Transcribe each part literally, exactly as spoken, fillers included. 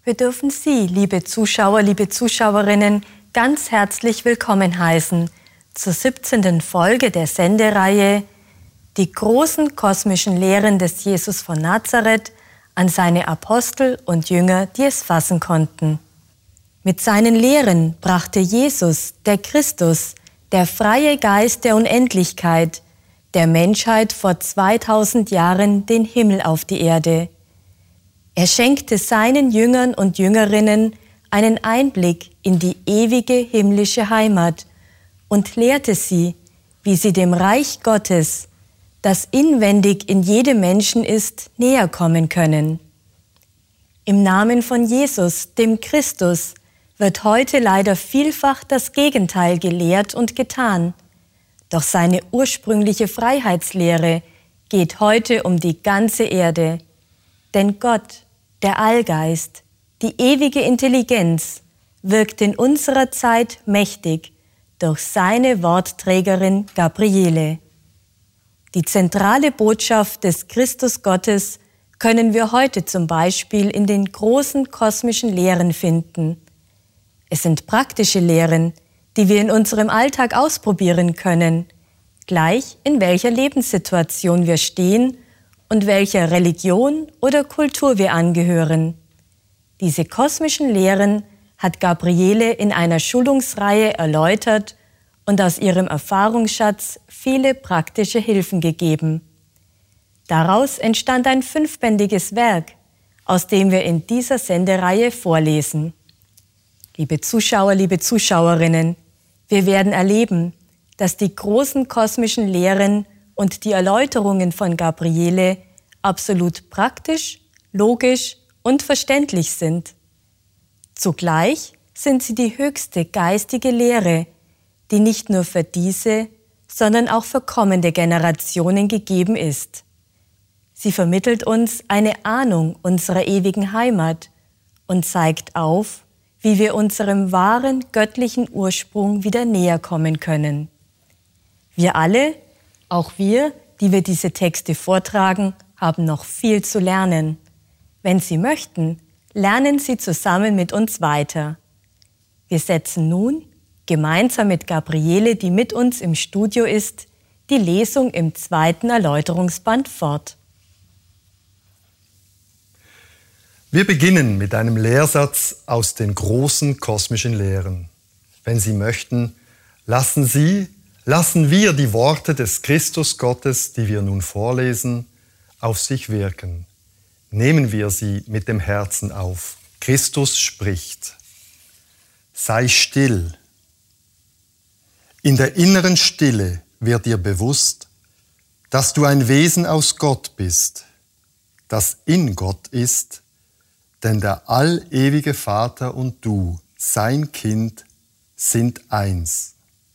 Wir dürfen Sie, liebe Zuschauer, liebe Zuschauerinnen, ganz herzlich willkommen heißen zur siebzehnten Folge der Sendereihe Die großen kosmischen Lehren des Jesus von Nazareth an seine Apostel und Jünger, die es fassen konnten. Mit seinen Lehren brachte Jesus, der Christus, der freie Geist der Unendlichkeit, der Menschheit vor zweitausend Jahren den Himmel auf die Erde. Er schenkte seinen Jüngern und Jüngerinnen einen Einblick in die ewige himmlische Heimat und lehrte sie, wie sie dem Reich Gottes, das inwendig in jedem Menschen ist, näher kommen können. Im Namen von Jesus, dem Christus, wird heute leider vielfach das Gegenteil gelehrt und getan. Doch seine ursprüngliche Freiheitslehre geht heute um die ganze Erde. Denn Gott, der Allgeist, die ewige Intelligenz, wirkt in unserer Zeit mächtig durch seine Wortträgerin Gabriele. Die zentrale Botschaft des Christus Gottes können wir heute zum Beispiel in den großen kosmischen Lehren finden. Es sind praktische Lehren, die wir in unserem Alltag ausprobieren können, gleich in welcher Lebenssituation wir stehen und welcher Religion oder Kultur wir angehören. Diese kosmischen Lehren hat Gabriele in einer Schulungsreihe erläutert und aus ihrem Erfahrungsschatz viele praktische Hilfen gegeben. Daraus entstand ein fünfbändiges Werk, aus dem wir in dieser Sendereihe vorlesen. Liebe Zuschauer, liebe Zuschauerinnen, wir werden erleben, dass die großen kosmischen Lehren und die Erläuterungen von Gabriele absolut praktisch, logisch und verständlich sind. Zugleich sind sie die höchste geistige Lehre, die nicht nur für diese, sondern auch für kommende Generationen gegeben ist. Sie vermittelt uns eine Ahnung unserer ewigen Heimat und zeigt auf, wie wir unserem wahren göttlichen Ursprung wieder näher kommen können. Wir alle, auch wir, die wir diese Texte vortragen, haben noch viel zu lernen. Wenn Sie möchten, lernen Sie zusammen mit uns weiter. Wir setzen nun, gemeinsam mit Gabriele, die mit uns im Studio ist, die Lesung im zweiten Erläuterungsband fort. Wir beginnen mit einem Lehrsatz aus den großen kosmischen Lehren. Wenn Sie möchten, lassen Sie Lassen wir die Worte des Christus Gottes, die wir nun vorlesen, auf sich wirken. Nehmen wir sie mit dem Herzen auf. Christus spricht: Sei still. In der inneren Stille wird dir bewusst, dass du ein Wesen aus Gott bist, das in Gott ist, denn der allewige Vater und du, sein Kind, sind eins.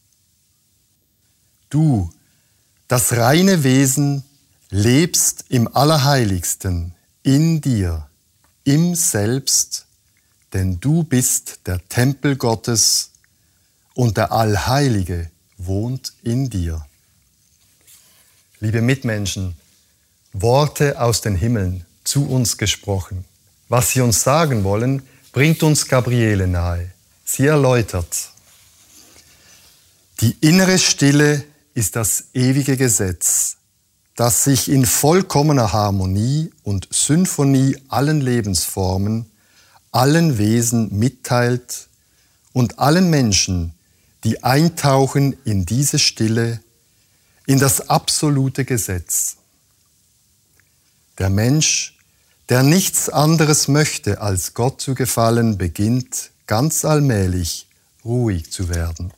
Du, das reine Wesen, lebst im Allerheiligsten, in dir, im Selbst, denn du bist der Tempel Gottes und der Allheilige wohnt in dir. Liebe Mitmenschen, Worte aus den Himmeln, zu uns gesprochen. Was sie uns sagen wollen, bringt uns Gabriele nahe. Sie erläutert: Die innere Stille ist das ewige Gesetz, das sich in vollkommener Harmonie und Symphonie allen Lebensformen, allen Wesen mitteilt und allen Menschen, die eintauchen in diese Stille, in das absolute Gesetz. Der Mensch, der nichts anderes möchte, als Gott zu gefallen, beginnt ganz allmählich ruhig zu werden.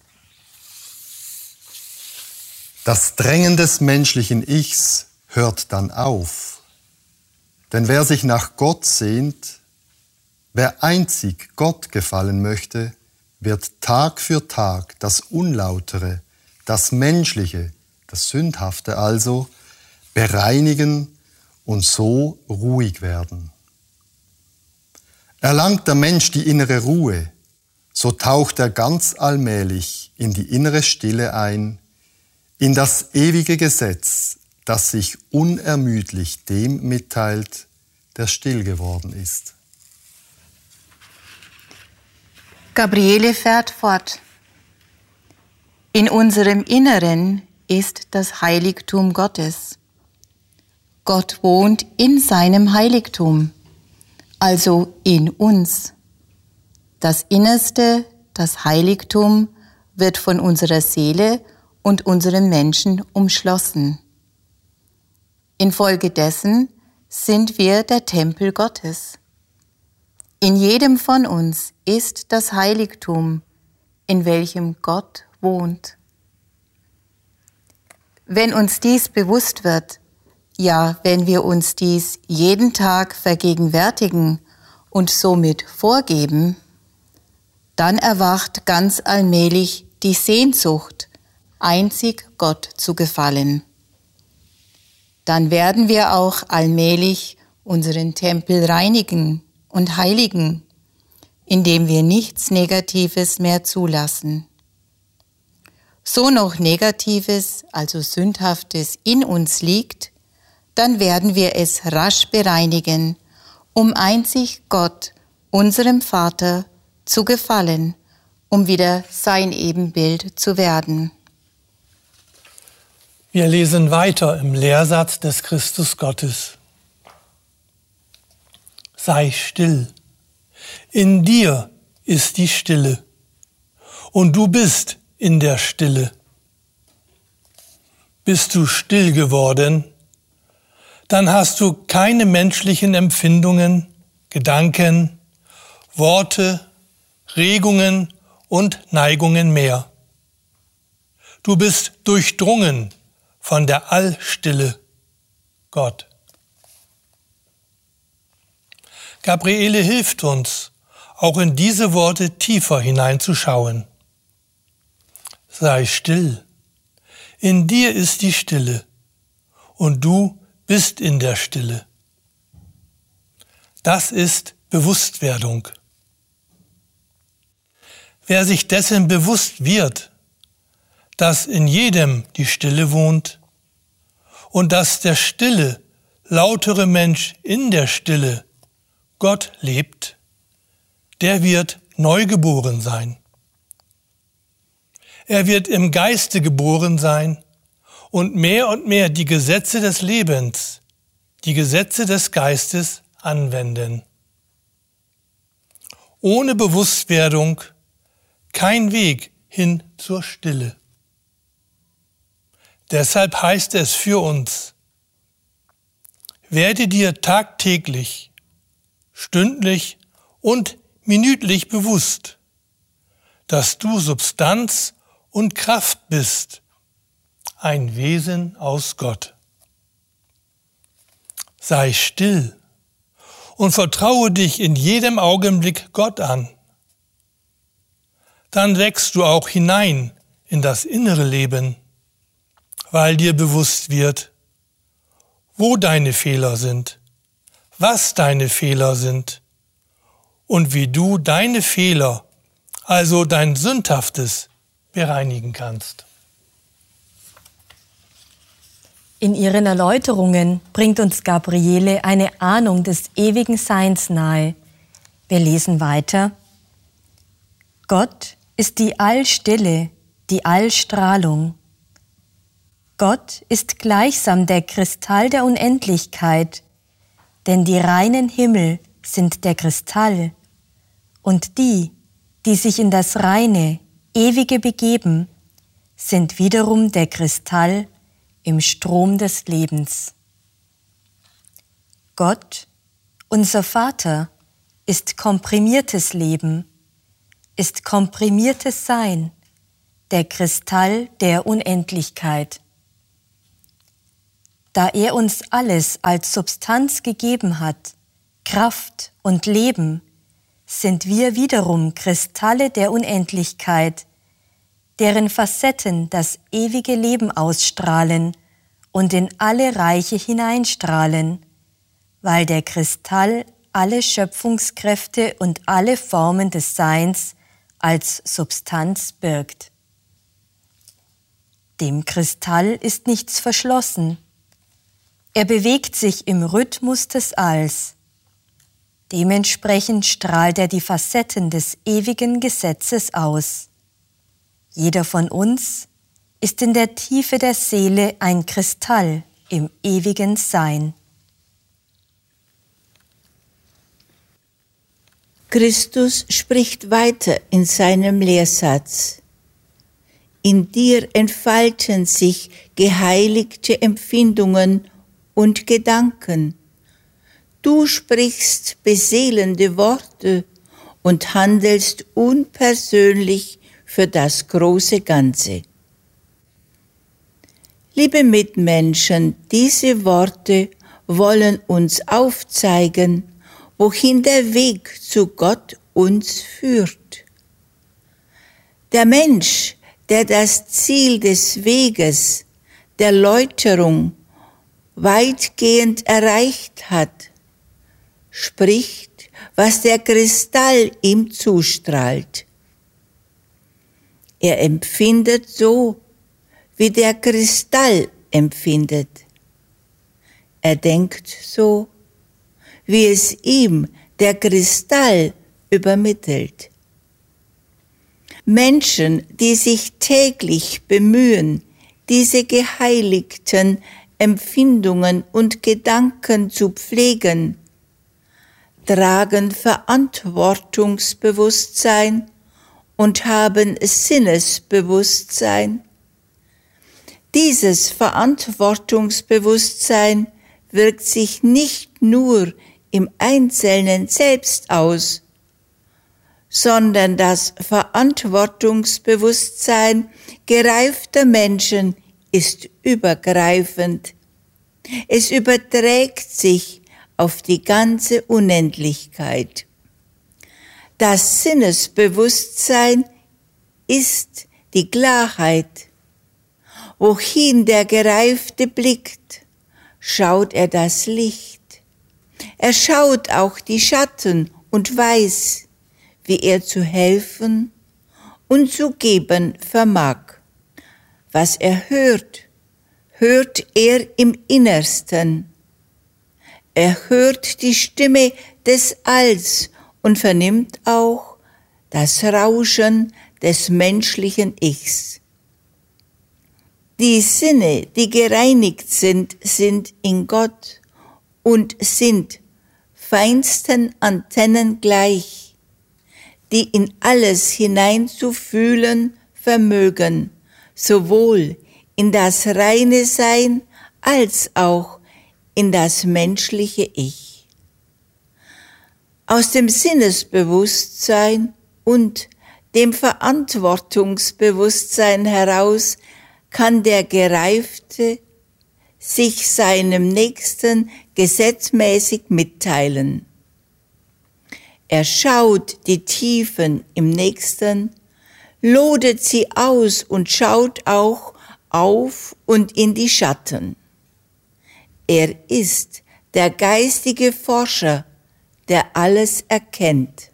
Das Drängen des menschlichen Ichs hört dann auf. Denn wer sich nach Gott sehnt, wer einzig Gott gefallen möchte, wird Tag für Tag das Unlautere, das Menschliche, das Sündhafte also, bereinigen und so ruhig werden. Erlangt der Mensch die innere Ruhe, so taucht er ganz allmählich in die innere Stille ein, in das ewige Gesetz, das sich unermüdlich dem mitteilt, der still geworden ist. Gabriele fährt fort. In unserem Inneren ist das Heiligtum Gottes. Gott wohnt in seinem Heiligtum, also in uns. Das Innerste, das Heiligtum, wird von unserer Seele und unserem Menschen umschlossen. Infolgedessen sind wir der Tempel Gottes. In jedem von uns ist das Heiligtum, in welchem Gott wohnt. Wenn uns dies bewusst wird, ja, wenn wir uns dies jeden Tag vergegenwärtigen und somit vorgeben, dann erwacht ganz allmählich die Sehnsucht, einzig Gott zu gefallen. Dann werden wir auch allmählich unseren Tempel reinigen und heiligen, indem wir nichts Negatives mehr zulassen. So noch Negatives, also Sündhaftes in uns liegt, dann werden wir es rasch bereinigen, um einzig Gott, unserem Vater, zu gefallen, um wieder sein Ebenbild zu werden. Wir lesen weiter im Lehrsatz des Christus Gottes. Sei still. In dir ist die Stille. Und du bist in der Stille. Bist du still geworden, dann hast du keine menschlichen Empfindungen, Gedanken, Worte, Regungen und Neigungen mehr. Du bist durchdrungen von der Allstille, Gott. Gabriele hilft uns, auch in diese Worte tiefer hineinzuschauen. Sei still. In dir ist die Stille und du bist in der Stille. Das ist Bewusstwerdung. Wer sich dessen bewusst wird, dass in jedem die Stille wohnt und dass der stille, lautere Mensch in der Stille Gott lebt, der wird neu geboren sein. Er wird im Geiste geboren sein und mehr und mehr die Gesetze des Lebens, die Gesetze des Geistes anwenden. Ohne Bewusstwerdung kein Weg hin zur Stille. Deshalb heißt es für uns: Werde dir tagtäglich, stündlich und minütlich bewusst, dass du Substanz und Kraft bist, ein Wesen aus Gott. Sei still und vertraue dich in jedem Augenblick Gott an. Dann wächst du auch hinein in das innere Leben, weil dir bewusst wird, wo deine Fehler sind, was deine Fehler sind und wie du deine Fehler, also dein Sündhaftes, bereinigen kannst. In ihren Erläuterungen bringt uns Gabriele eine Ahnung des ewigen Seins nahe. Wir lesen weiter. Gott ist die Allstille, die Allstrahlung. Gott ist gleichsam der Kristall der Unendlichkeit, denn die reinen Himmel sind der Kristall, und die, die sich in das reine, ewige begeben, sind wiederum der Kristall im Strom des Lebens. Gott, unser Vater, ist komprimiertes Leben, ist komprimiertes Sein, der Kristall der Unendlichkeit. Da er uns alles als Substanz gegeben hat, Kraft und Leben, sind wir wiederum Kristalle der Unendlichkeit, deren Facetten das ewige Leben ausstrahlen und in alle Reiche hineinstrahlen, weil der Kristall alle Schöpfungskräfte und alle Formen des Seins als Substanz birgt. Dem Kristall ist nichts verschlossen. Er bewegt sich im Rhythmus des Alls. Dementsprechend strahlt er die Facetten des ewigen Gesetzes aus. Jeder von uns ist in der Tiefe der Seele ein Kristall im ewigen Sein. Christus spricht weiter in seinem Lehrsatz. In dir entfalten sich geheiligte Empfindungen und Gedanken. Du sprichst beseelende Worte und handelst unpersönlich für das große Ganze. Liebe Mitmenschen, diese Worte wollen uns aufzeigen, wohin der Weg zu Gott uns führt. Der Mensch, der das Ziel des Weges, der Läuterung, weitgehend erreicht hat, spricht, was der Kristall ihm zustrahlt. Er empfindet so, wie der Kristall empfindet. Er denkt so, wie es ihm der Kristall übermittelt. Menschen, die sich täglich bemühen, diese geheiligten Empfindungen und Gedanken zu pflegen, tragen Verantwortungsbewusstsein und haben Sinnesbewusstsein. Dieses Verantwortungsbewusstsein wirkt sich nicht nur im Einzelnen selbst aus, sondern das Verantwortungsbewusstsein gereifter Menschen ist übergreifend. Es überträgt sich auf die ganze Unendlichkeit. Das Sinnesbewusstsein ist die Klarheit. Wohin der Gereifte blickt, schaut er das Licht. Er schaut auch die Schatten und weiß, wie er zu helfen und zu geben vermag. Was er hört, hört er im Innersten. Er hört die Stimme des Alls und vernimmt auch das Rauschen des menschlichen Ichs. Die Sinne, die gereinigt sind, sind in Gott und sind feinsten Antennen gleich, die in alles hineinzufühlen vermögen, sowohl in das reine Sein als auch in das menschliche Ich. Aus dem Sinnesbewusstsein und dem Verantwortungsbewusstsein heraus kann der Gereifte sich seinem Nächsten gesetzmäßig mitteilen. Er schaut die Tiefen im Nächsten, lodet sie aus und schaut auch auf und in die Schatten. Er ist der geistige Forscher, der alles erkennt.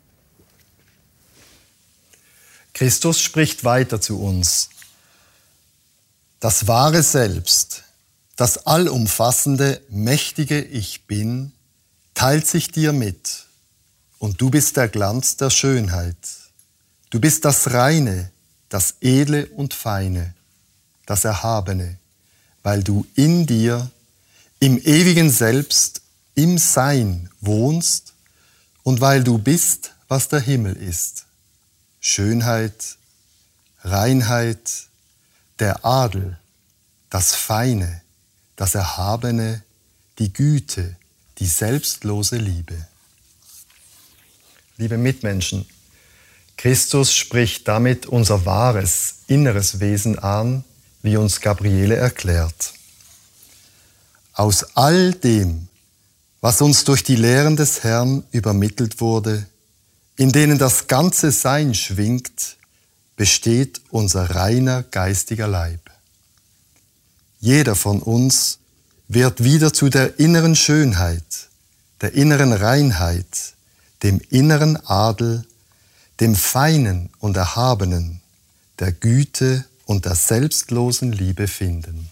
Christus spricht weiter zu uns. Das wahre Selbst, das allumfassende, mächtige Ich Bin, teilt sich dir mit. Und du bist der Glanz der Schönheit. Du bist das Reine, das Edle und Feine, das Erhabene, weil du in dir, im ewigen Selbst, im Sein wohnst und weil du bist, was der Himmel ist. Schönheit, Reinheit, der Adel, das Feine, das Erhabene, die Güte, die selbstlose Liebe. Liebe Mitmenschen, Christus spricht damit unser wahres, inneres Wesen an, wie uns Gabriele erklärt. Aus all dem, was uns durch die Lehren des Herrn übermittelt wurde, in denen das ganze Sein schwingt, besteht unser reiner geistiger Leib. Jeder von uns wird wieder zu der inneren Schönheit, der inneren Reinheit, dem inneren Adel, dem Feinen und Erhabenen, der Güte und der selbstlosen Liebe finden.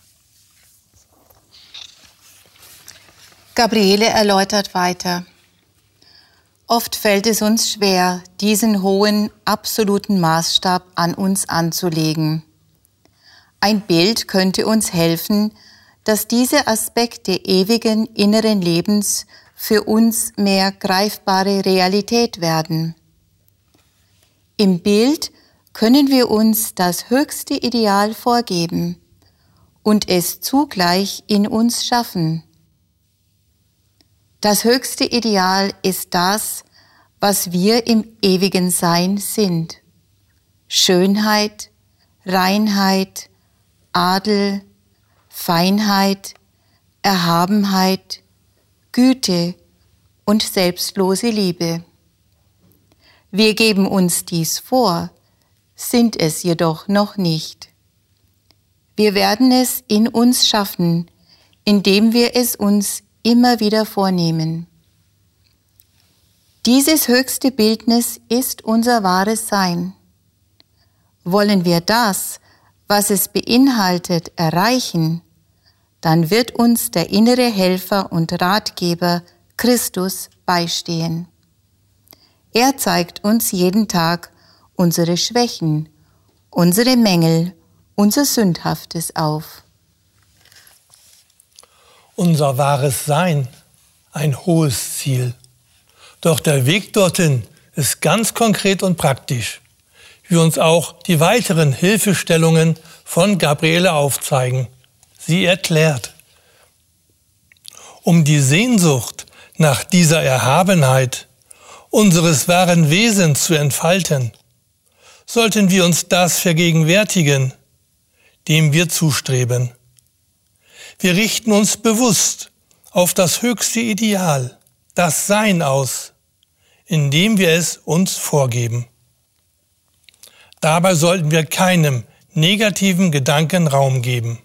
Gabriele erläutert weiter. Oft fällt es uns schwer, diesen hohen, absoluten Maßstab an uns anzulegen. Ein Bild könnte uns helfen, dass diese Aspekte ewigen inneren Lebens für uns mehr greifbare Realität werden. Im Bild können wir uns das höchste Ideal vorgeben und es zugleich in uns schaffen. Das höchste Ideal ist das, was wir im ewigen Sein sind. Schönheit, Reinheit, Adel, Feinheit, Erhabenheit, Güte und selbstlose Liebe. Wir geben uns dies vor, sind es jedoch noch nicht. Wir werden es in uns schaffen, indem wir es uns immer wieder vornehmen. Dieses höchste Bildnis ist unser wahres Sein. Wollen wir das, was es beinhaltet, erreichen, dann wird uns der innere Helfer und Ratgeber Christus beistehen. Er zeigt uns jeden Tag unsere Schwächen, unsere Mängel, unser Sündhaftes auf. Unser wahres Sein, ein hohes Ziel. Doch der Weg dorthin ist ganz konkret und praktisch, wie uns auch die weiteren Hilfestellungen von Gabriele aufzeigen. Sie erklärt: Um die Sehnsucht nach dieser Erhabenheit unseres wahren Wesens zu entfalten, sollten wir uns das vergegenwärtigen, dem wir zustreben. Wir richten uns bewusst auf das höchste Ideal, das Sein aus, indem wir es uns vorgeben. Dabei sollten wir keinem negativen Gedanken Raum geben.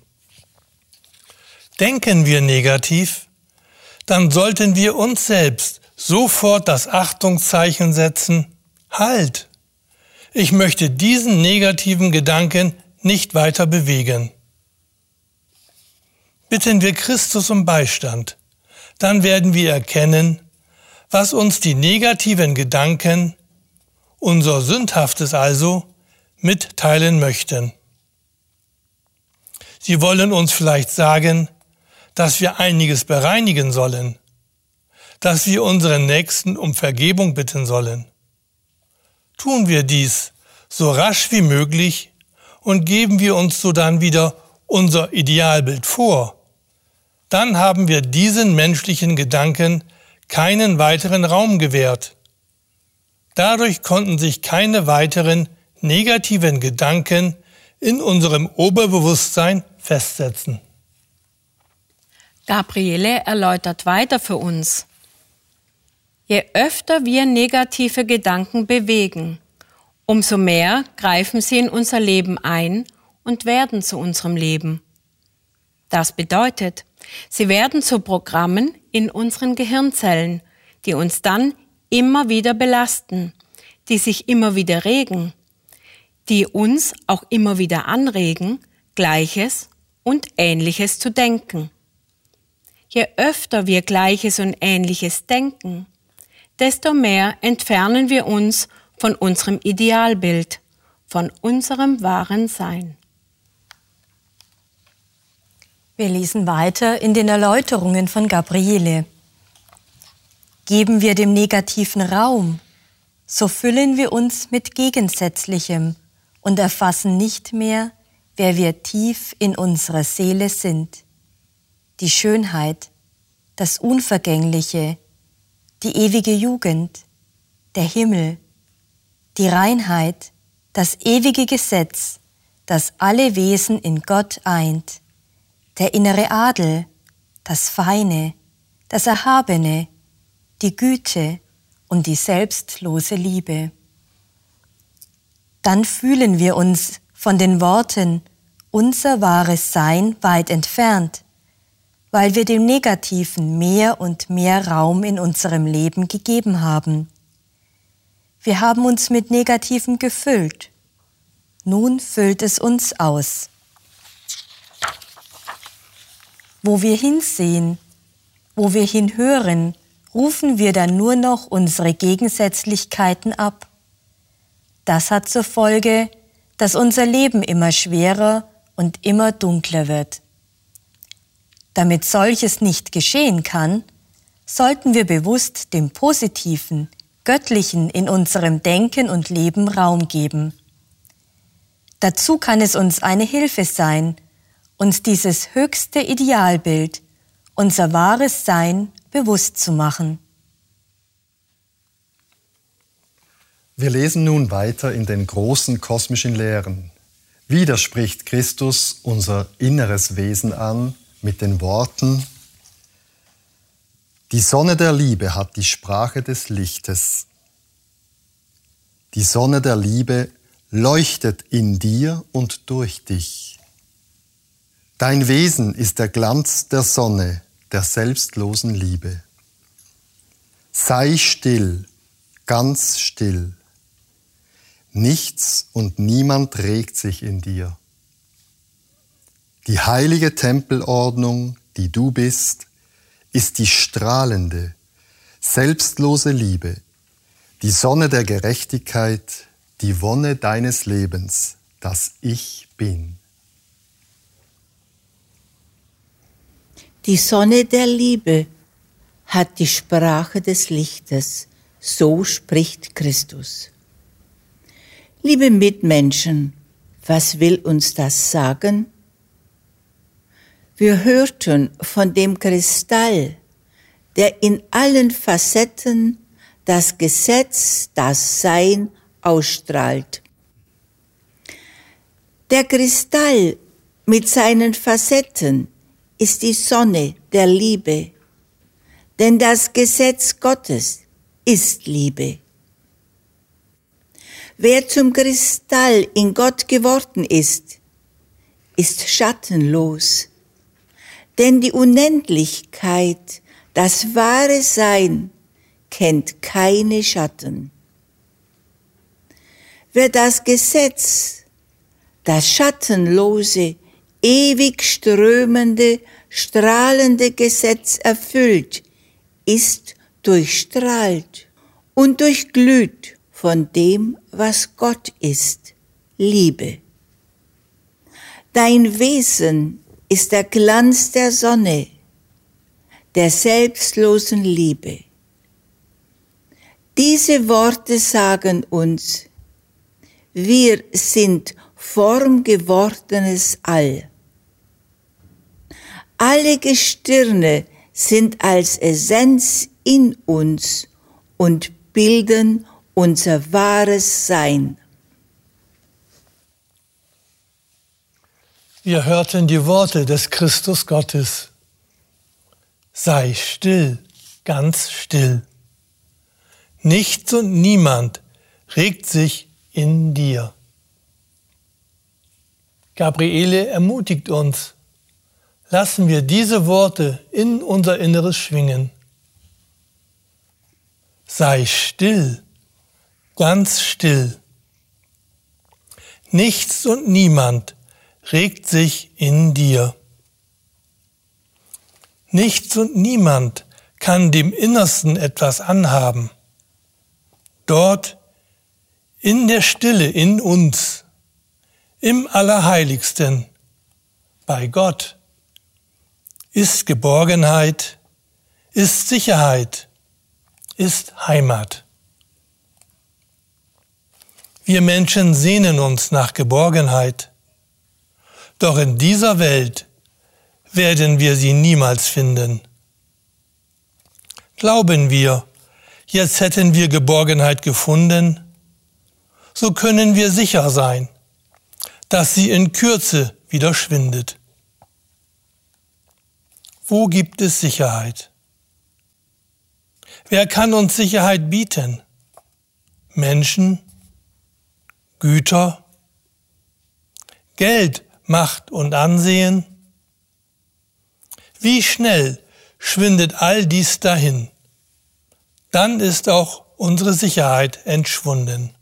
Denken wir negativ, dann sollten wir uns selbst sofort das Achtungszeichen setzen: Halt! Ich möchte diesen negativen Gedanken nicht weiter bewegen. Bitten wir Christus um Beistand, dann werden wir erkennen, was uns die negativen Gedanken, unser Sündhaftes also, mitteilen möchten. Sie wollen uns vielleicht sagen, dass wir einiges bereinigen sollen, dass wir unseren Nächsten um Vergebung bitten sollen. Tun wir dies so rasch wie möglich und geben wir uns sodann wieder unser Idealbild vor, dann haben wir diesen menschlichen Gedanken keinen weiteren Raum gewährt. Dadurch konnten sich keine weiteren negativen Gedanken in unserem Oberbewusstsein festsetzen. Gabriele erläutert weiter für uns: Je öfter wir negative Gedanken bewegen, umso mehr greifen sie in unser Leben ein und werden zu unserem Leben. Das bedeutet, sie werden zu Programmen in unseren Gehirnzellen, die uns dann immer wieder belasten, die sich immer wieder regen, die uns auch immer wieder anregen, Gleiches und Ähnliches zu denken. Je öfter wir Gleiches und Ähnliches denken, desto mehr entfernen wir uns von unserem Idealbild, von unserem wahren Sein. Wir lesen weiter in den Erläuterungen von Gabriele. Geben wir dem Negativen Raum, so füllen wir uns mit Gegensätzlichem und erfassen nicht mehr, wer wir tief in unserer Seele sind. Die Schönheit, das Unvergängliche, die ewige Jugend, der Himmel, die Reinheit, das ewige Gesetz, das alle Wesen in Gott eint, der innere Adel, das Feine, das Erhabene, die Güte und die selbstlose Liebe. Dann fühlen wir uns von den Worten unser wahres Sein weit entfernt, weil wir dem Negativen mehr und mehr Raum in unserem Leben gegeben haben. Wir haben uns mit Negativem gefüllt. Nun füllt es uns aus. Wo wir hinsehen, wo wir hinhören rufen wir dann nur noch unsere Gegensätzlichkeiten ab? Das hat zur Folge, dass unser Leben immer schwerer und immer dunkler wird. Damit solches nicht geschehen kann, sollten wir bewusst dem Positiven, Göttlichen in unserem Denken und Leben Raum geben. Dazu kann es uns eine Hilfe sein, uns dieses höchste Idealbild, unser wahres Sein, bewusst zu machen. Wir lesen nun weiter in den großen kosmischen Lehren. Wieder spricht Christus unser inneres Wesen an mit den Worten: Die Sonne der Liebe hat die Sprache des Lichtes. Die Sonne der Liebe leuchtet in dir und durch dich. Dein Wesen ist der Glanz der Sonne, der selbstlosen Liebe. Sei still, ganz still. Nichts und niemand regt sich in dir. Die heilige Tempelordnung, die du bist, ist die strahlende, selbstlose Liebe, die Sonne der Gerechtigkeit, die Wonne deines Lebens, das Ich bin. Die Sonne der Liebe hat die Sprache des Lichtes, so spricht Christus. Liebe Mitmenschen, was will uns das sagen? Wir hörten von dem Kristall, der in allen Facetten das Gesetz, das Sein ausstrahlt. Der Kristall mit seinen Facetten ist die Sonne der Liebe, denn das Gesetz Gottes ist Liebe. Wer zum Kristall in Gott geworden ist, ist schattenlos, denn die Unendlichkeit, das wahre Sein, kennt keine Schatten. Wer das Gesetz, das schattenlose, ewig strömende, strahlende Gesetz erfüllt, ist durchstrahlt und durchglüht von dem, was Gott ist, Liebe. Dein Wesen ist der Glanz der Sonne, der selbstlosen Liebe. Diese Worte sagen uns, wir sind formgewordenes All. Alle Gestirne sind als Essenz in uns und bilden unser wahres Sein. Wir hörten die Worte des Christus Gottes. Sei still, ganz still. Nichts und niemand regt sich in dir. Gabriele ermutigt uns. Lassen wir diese Worte in unser Inneres schwingen. Sei still, ganz still. Nichts und niemand regt sich in dir. Nichts und niemand kann dem Innersten etwas anhaben. Dort, in der Stille in uns, im Allerheiligsten, bei Gott, ist Geborgenheit, ist Sicherheit, ist Heimat. Wir Menschen sehnen uns nach Geborgenheit, doch in dieser Welt werden wir sie niemals finden. Glauben wir, jetzt hätten wir Geborgenheit gefunden, so können wir sicher sein, dass sie in Kürze wieder schwindet. Wo gibt es Sicherheit? Wer kann uns Sicherheit bieten? Menschen? Güter? Geld, Macht und Ansehen? Wie schnell schwindet all dies dahin? Dann ist auch unsere Sicherheit entschwunden.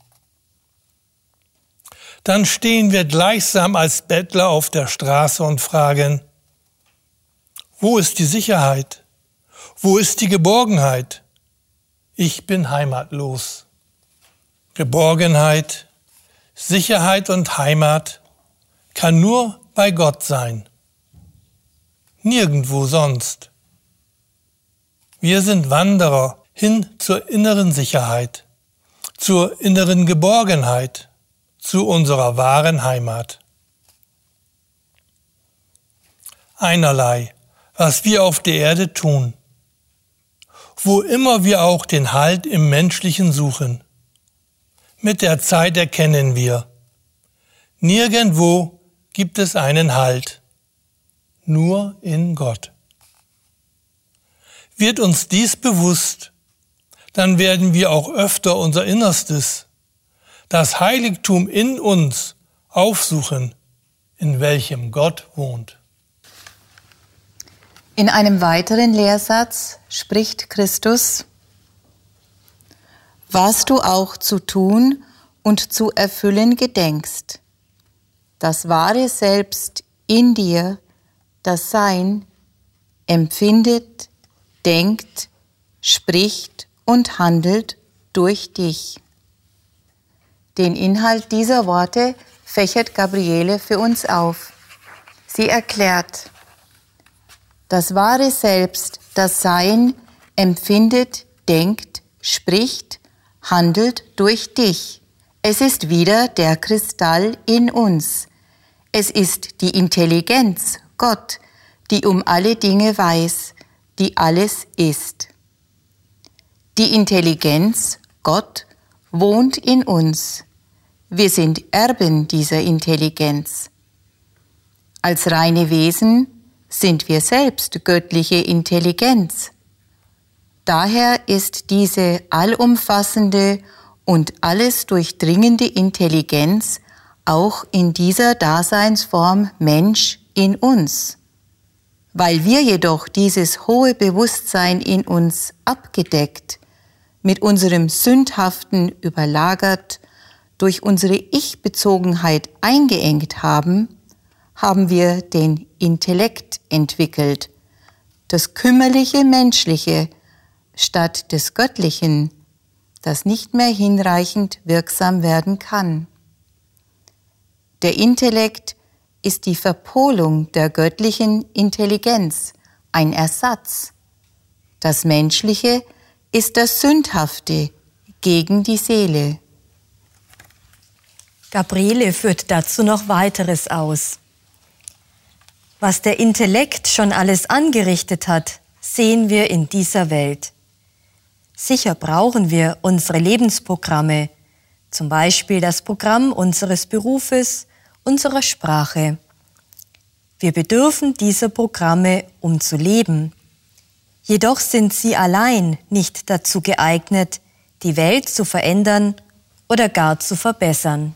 Dann stehen wir gleichsam als Bettler auf der Straße und fragen, wo ist die Sicherheit? Wo ist die Geborgenheit? Ich bin heimatlos. Geborgenheit, Sicherheit und Heimat kann nur bei Gott sein. Nirgendwo sonst. Wir sind Wanderer hin zur inneren Sicherheit, zur inneren Geborgenheit, zu unserer wahren Heimat. Einerlei, was wir auf der Erde tun, wo immer wir auch den Halt im Menschlichen suchen. Mit der Zeit erkennen wir, nirgendwo gibt es einen Halt, nur in Gott. Wird uns dies bewusst, dann werden wir auch öfter unser Innerstes, das Heiligtum in uns, aufsuchen, in welchem Gott wohnt. In einem weiteren Lehrsatz spricht Christus: Was du auch zu tun und zu erfüllen gedenkst, das wahre Selbst in dir, das Sein, empfindet, denkt, spricht und handelt durch dich. Den Inhalt dieser Worte fächert Gabriele für uns auf. Sie erklärt: Das wahre Selbst, das Sein, empfindet, denkt, spricht, handelt durch dich. Es ist wieder der Kristall in uns. Es ist die Intelligenz, Gott, die um alle Dinge weiß, die alles ist. Die Intelligenz, Gott, wohnt in uns. Wir sind Erben dieser Intelligenz. Als reine Wesen sind wir selbst göttliche Intelligenz. Daher ist diese allumfassende und alles durchdringende Intelligenz auch in dieser Daseinsform Mensch in uns. Weil wir jedoch dieses hohe Bewusstsein in uns abgedeckt, mit unserem Sündhaften überlagert, durch unsere Ich-Bezogenheit eingeengt haben, haben wir den Intellekt entwickelt, das kümmerliche Menschliche statt des Göttlichen, das nicht mehr hinreichend wirksam werden kann. Der Intellekt ist die Verpolung der göttlichen Intelligenz, ein Ersatz. Das Menschliche ist das Sündhafte gegen die Seele. Gabriele führt dazu noch weiteres aus. Was der Intellekt schon alles angerichtet hat, sehen wir in dieser Welt. Sicher brauchen wir unsere Lebensprogramme, zum Beispiel das Programm unseres Berufes, unserer Sprache. Wir bedürfen dieser Programme, um zu leben. Jedoch sind sie allein nicht dazu geeignet, die Welt zu verändern oder gar zu verbessern.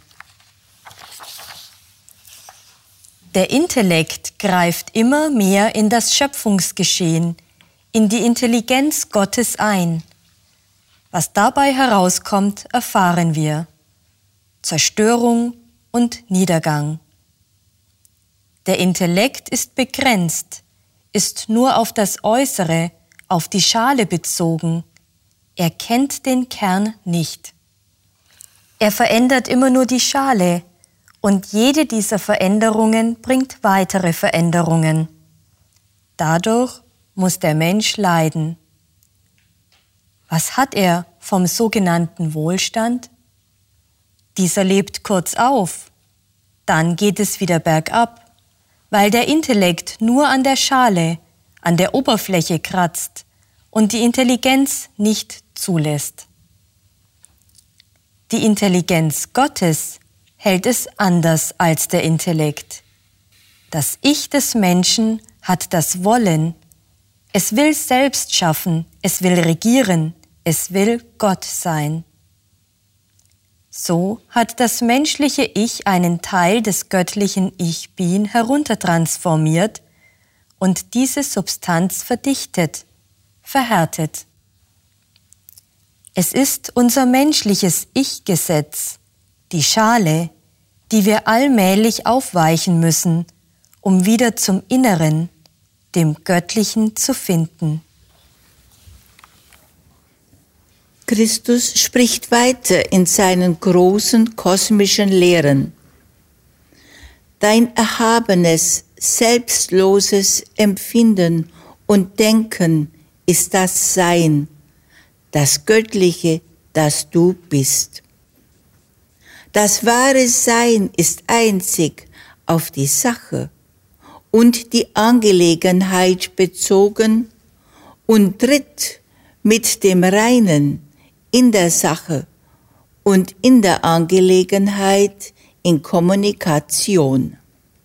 Der Intellekt greift immer mehr in das Schöpfungsgeschehen, in die Intelligenz Gottes ein. Was dabei herauskommt, erfahren wir: Zerstörung und Niedergang. Der Intellekt ist begrenzt, ist nur auf das Äußere, auf die Schale bezogen. Er kennt den Kern nicht. Er verändert immer nur die Schale, und jede dieser Veränderungen bringt weitere Veränderungen. Dadurch muss der Mensch leiden. Was hat er vom sogenannten Wohlstand? Dieser lebt kurz auf, dann geht es wieder bergab, weil der Intellekt nur an der Schale, an der Oberfläche kratzt und die Intelligenz nicht zulässt. Die Intelligenz Gottes hält es anders als der Intellekt. Das Ich des Menschen hat das Wollen. Es will selbst schaffen, es will regieren, es will Gott sein. So hat das menschliche Ich einen Teil des göttlichen Ich-Bin heruntertransformiert und diese Substanz verdichtet, verhärtet. Es ist unser menschliches Ich-Gesetz, die Schale, die wir allmählich aufweichen müssen, um wieder zum Inneren, dem Göttlichen zu finden. Christus spricht weiter in seinen großen kosmischen Lehren. Dein erhabenes, selbstloses Empfinden und Denken ist das Sein, das Göttliche, das du bist. Das wahre Sein ist einzig auf die Sache und die Angelegenheit bezogen und tritt mit dem Reinen in der Sache und in der Angelegenheit in Kommunikation.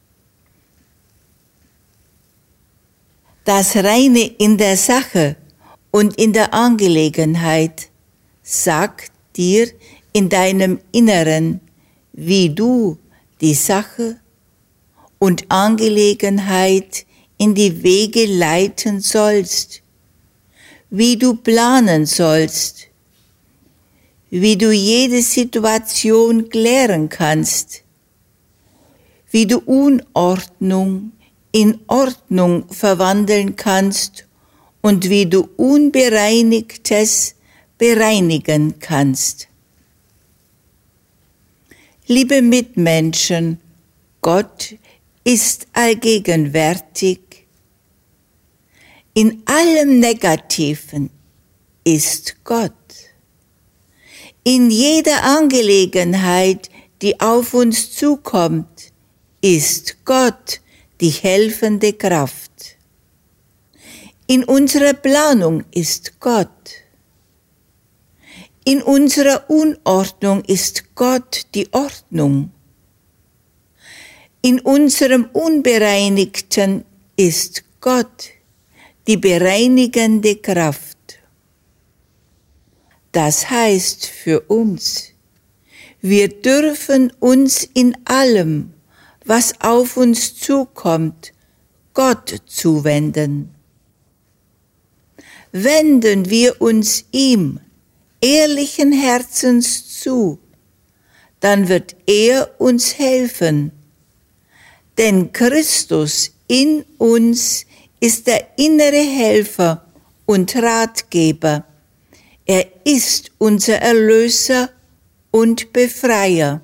Das Reine in der Sache und in der Angelegenheit sagt dir in deinem Inneren, wie du die Sache und Angelegenheit in die Wege leiten sollst, wie du planen sollst, wie du jede Situation klären kannst, wie du Unordnung in Ordnung verwandeln kannst und wie du Unbereinigtes bereinigen kannst. Liebe Mitmenschen, Gott ist allgegenwärtig. In allem Negativen ist Gott. In jeder Angelegenheit, die auf uns zukommt, ist Gott die helfende Kraft. In unserer Planung ist Gott. In unserer Unordnung ist Gott die Ordnung. In unserem Unbereinigten ist Gott die bereinigende Kraft. Das heißt für uns, wir dürfen uns in allem, was auf uns zukommt, Gott zuwenden. Wenden wir uns ihm ehrlichen Herzens zu, dann wird er uns helfen. Denn Christus in uns ist der innere Helfer und Ratgeber. Er ist unser Erlöser und Befreier.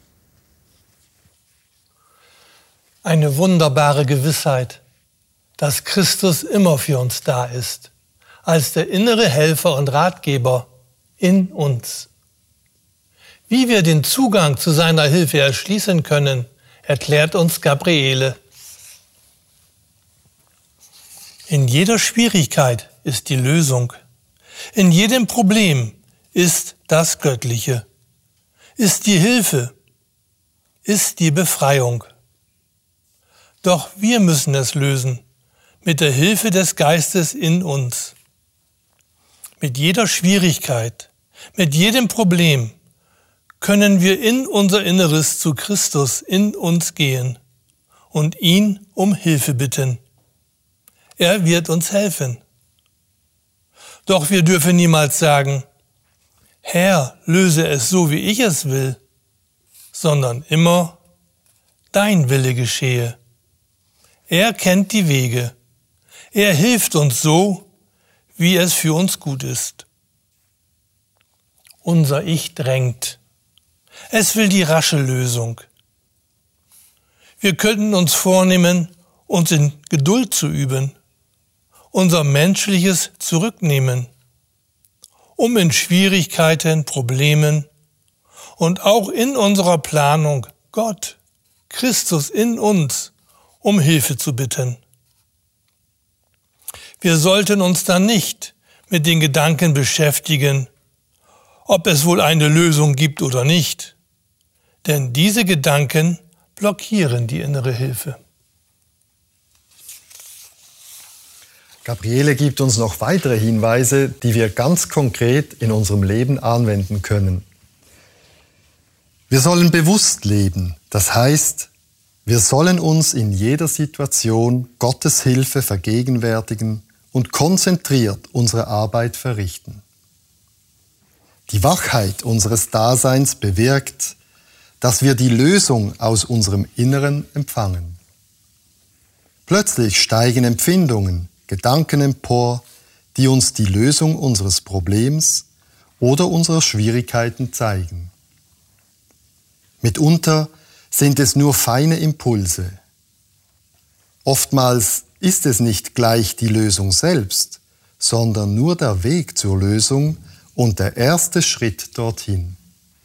Eine wunderbare Gewissheit, dass Christus immer für uns da ist, als der innere Helfer und Ratgeber in uns. Wie wir den Zugang zu seiner Hilfe erschließen können, erklärt uns Gabriele. In jeder Schwierigkeit ist die Lösung. In jedem Problem ist das Göttliche, ist die Hilfe, ist die Befreiung. Doch wir müssen es lösen, mit der Hilfe des Geistes in uns. Mit jeder Schwierigkeit, mit jedem Problem können wir in unser Inneres zu Christus in uns gehen und ihn um Hilfe bitten. Er wird uns helfen. Doch wir dürfen niemals sagen, Herr, löse es so, wie ich es will, sondern immer, dein Wille geschehe. Er kennt die Wege. Er hilft uns so, wie es für uns gut ist. Unser Ich drängt. Es will die rasche Lösung. Wir könnten uns vornehmen, uns in Geduld zu üben, unser Menschliches zurücknehmen, um in Schwierigkeiten, Problemen und auch in unserer Planung Gott, Christus in uns, um Hilfe zu bitten. Wir sollten uns dann nicht mit den Gedanken beschäftigen, ob es wohl eine Lösung gibt oder nicht, denn diese Gedanken blockieren die innere Hilfe. Gabriele gibt uns noch weitere Hinweise, die wir ganz konkret in unserem Leben anwenden können. Wir sollen bewusst leben, das heißt, wir sollen uns in jeder Situation Gottes Hilfe vergegenwärtigen und konzentriert unsere Arbeit verrichten. Die Wachheit unseres Daseins bewirkt, dass wir die Lösung aus unserem Inneren empfangen. Plötzlich steigen Empfindungen, Gedanken empor, die uns die Lösung unseres Problems oder unserer Schwierigkeiten zeigen. Mitunter sind es nur feine Impulse. Oftmals ist es nicht gleich die Lösung selbst, sondern nur der Weg zur Lösung und der erste Schritt dorthin.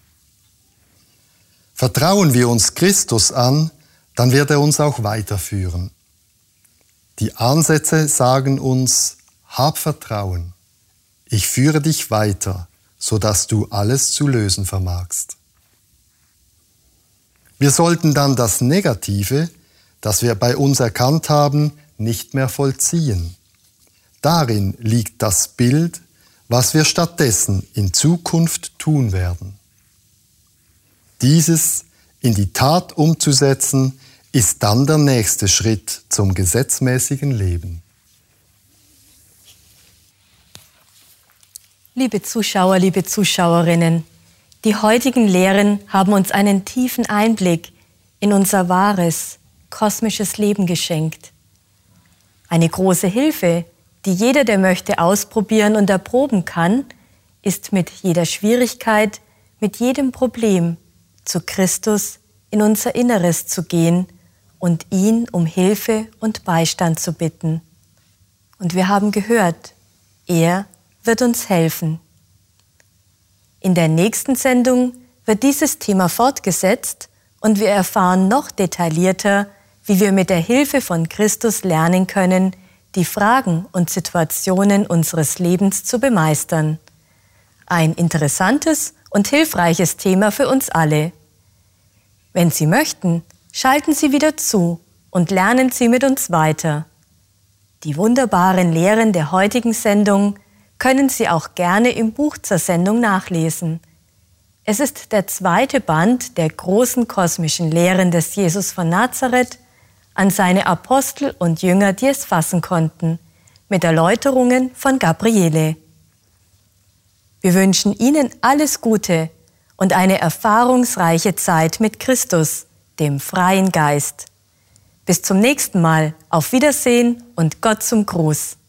Vertrauen wir uns Christus an, dann wird er uns auch weiterführen. Die Ansätze sagen uns, hab Vertrauen, ich führe dich weiter, sodass du alles zu lösen vermagst. Wir sollten dann das Negative, das wir bei uns erkannt haben, nicht mehr vollziehen. Darin liegt das Bild, was wir stattdessen in Zukunft tun werden. Dieses in die Tat umzusetzen, ist dann der nächste Schritt zum gesetzmäßigen Leben. Liebe Zuschauer, liebe Zuschauerinnen, die heutigen Lehren haben uns einen tiefen Einblick in unser wahres, kosmisches Leben geschenkt. Eine große Hilfe, die jeder, der möchte, ausprobieren und erproben kann, ist mit jeder Schwierigkeit, mit jedem Problem zu Christus in unser Inneres zu gehen und ihn um Hilfe und Beistand zu bitten. Und wir haben gehört, er wird uns helfen. In der nächsten Sendung wird dieses Thema fortgesetzt und wir erfahren noch detaillierter, wie wir mit der Hilfe von Christus lernen können, die Fragen und Situationen unseres Lebens zu bemeistern. Ein interessantes und hilfreiches Thema für uns alle. Wenn Sie möchten, schalten Sie wieder zu und lernen Sie mit uns weiter. Die wunderbaren Lehren der heutigen Sendung können Sie auch gerne im Buch zur Sendung nachlesen. Es ist der zweite Band der großen kosmischen Lehren des Jesus von Nazareth an seine Apostel und Jünger, die es fassen konnten, mit Erläuterungen von Gabriele. Wir wünschen Ihnen alles Gute und eine erfahrungsreiche Zeit mit Christus, dem freien Geist. Bis zum nächsten Mal. Auf Wiedersehen und Gott zum Gruß.